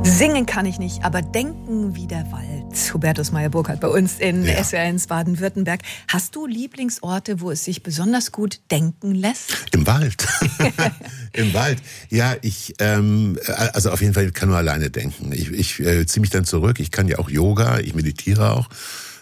Singen kann ich nicht, aber denken wie der Wald. Hubertus Meyer-Burkhardt bei uns in SWR1 Baden-Württemberg. Hast du Lieblingsorte, wo es sich besonders gut denken lässt? Im Wald. Im Wald. Ja, also auf jeden Fall kann nur alleine denken. Ich ziehe mich dann zurück. Ich kann ja auch Yoga, ich meditiere auch.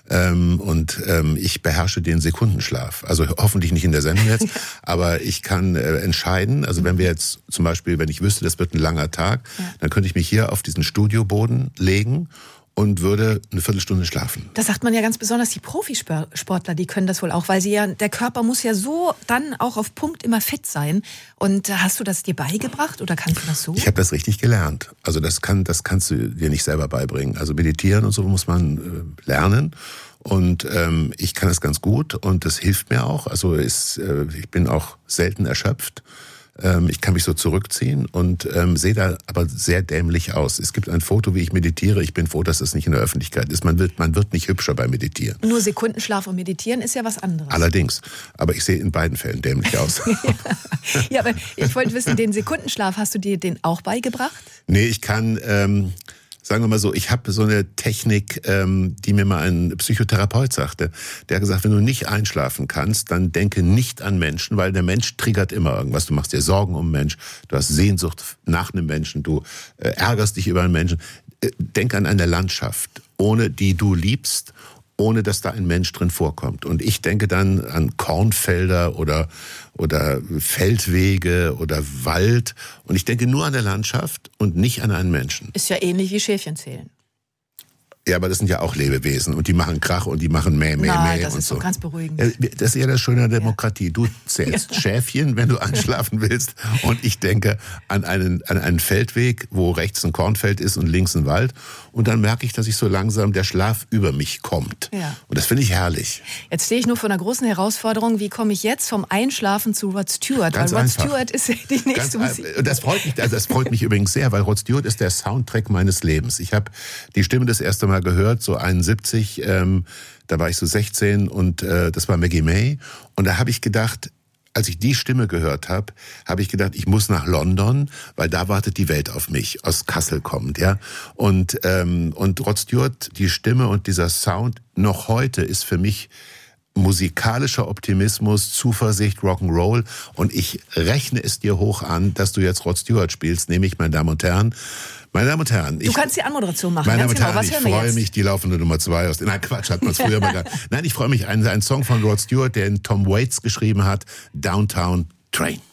Ich beherrsche den Sekundenschlaf. Also hoffentlich nicht in der Sendung jetzt, aber ich kann entscheiden. Also wenn wir jetzt zum Beispiel, wenn ich wüsste, das wird ein langer Tag, dann könnte ich mich hier auf diesen Studioboden legen und würde eine Viertelstunde schlafen. Das sagt man ja ganz besonders, die Profisportler, die können das wohl auch, weil der Körper muss ja so dann auch auf Punkt immer fit sein. Und hast du das dir beigebracht oder kannst du das so? Ich habe das richtig gelernt. Also das kannst du dir nicht selber beibringen. Also meditieren und so muss man lernen. Und ich kann das ganz gut und das hilft mir auch. Also ich bin auch selten erschöpft. Ich kann mich so zurückziehen und sehe da aber sehr dämlich aus. Es gibt ein Foto, wie ich meditiere. Ich bin froh, dass es nicht in der Öffentlichkeit ist. Man wird nicht hübscher beim Meditieren. Nur Sekundenschlaf und Meditieren ist ja was anderes. Allerdings. Aber ich sehe in beiden Fällen dämlich aus. Ja, aber ich wollte wissen, den Sekundenschlaf, hast du dir den auch beigebracht? Nee, ich kann... sagen wir mal so, ich habe so eine Technik, die mir mal ein Psychotherapeut sagte. Der hat gesagt, wenn du nicht einschlafen kannst, dann denke nicht an Menschen, weil der Mensch triggert immer irgendwas. Du machst dir Sorgen um einen Menschen, du hast Sehnsucht nach einem Menschen, du ärgerst dich über einen Menschen. Denk an eine Landschaft, ohne die du liebst, ohne dass da ein Mensch drin vorkommt. Und ich denke dann an Kornfelder oder Feldwege oder Wald. Und ich denke nur an der Landschaft und nicht an einen Menschen. Ist ja ähnlich wie Schäfchen zählen. Ja, aber das sind ja auch Lebewesen und die machen Krach und die machen mäh das und ist so. Ganz beruhigend. Das ist ja das Schöne an der Demokratie. Du zählst Schäfchen, wenn du einschlafen willst, und ich denke an einen Feldweg, wo rechts ein Kornfeld ist und links ein Wald, und dann merke ich, dass ich so langsam der Schlaf über mich kommt. Ja. Und das finde ich herrlich. Jetzt stehe ich nur vor einer großen Herausforderung. Wie komme ich jetzt vom Einschlafen zu Rod Stewart? Ganz weil Rod einfach. Stewart ist die nächste Musik. Das freut mich übrigens sehr, weil Rod Stewart ist der Soundtrack meines Lebens. Ich habe die Stimme das erste Mal gehört, so 71, da war ich so 16 und das war Maggie May. Und da habe ich gedacht, als ich die Stimme gehört habe, habe ich gedacht, ich muss nach London, weil da wartet die Welt auf mich, aus Kassel kommend, ja. Und Rod Stewart, die Stimme und dieser Sound noch heute ist für mich musikalischer Optimismus, Zuversicht, Rock'n'Roll, und ich rechne es dir hoch an, dass du jetzt Rod Stewart spielst, nämlich, meine Damen und Herren, du kannst die Anmoderation machen. Meine Damen und Herren, ich freue mich, die laufende Nummer 2 aus... Nein, Quatsch, hat man es früher mal gehabt. Nein, ich freue mich, ein Song von Rod Stewart, den Tom Waits geschrieben hat, Downtown Train.